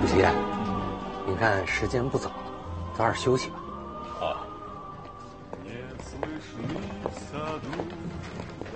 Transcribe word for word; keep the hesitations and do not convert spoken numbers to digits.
吉，你看时间不早，早点休息吧。 啊。